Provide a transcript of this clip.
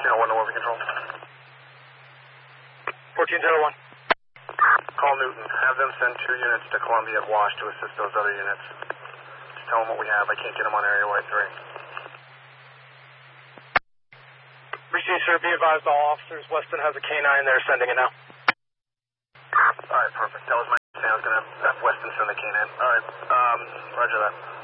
1401 to Wolverine Control. 1401. Call Newton. Have them send 2 units to Columbia at Wash to assist those other units. Just tell them what we have. I can't get them on Area White 3. Received, sir. Be advised all officers. Weston has a K-9 there, sending it now. Alright, perfect. That was my I was going to have Weston send the K-9. Alright, roger that.